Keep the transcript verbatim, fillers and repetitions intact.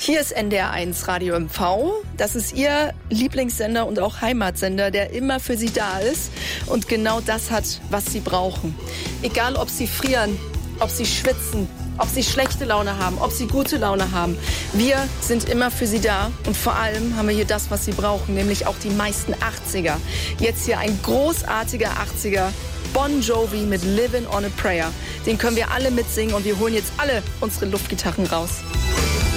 Hier ist N D R eins Radio M V. Das ist Ihr Lieblingssender und auch Heimatsender, der immer für Sie da ist und genau das hat, was Sie brauchen. Egal, ob Sie frieren, ob Sie schwitzen, ob Sie schlechte Laune haben, ob Sie gute Laune haben. Wir sind immer für Sie da und vor allem haben wir hier das, was Sie brauchen, nämlich auch die meisten achtziger. Jetzt hier ein großartiger achtziger, Bon Jovi mit Livin' on a Prayer. Den können wir alle mitsingen und wir holen jetzt alle unsere Luftgitarren raus.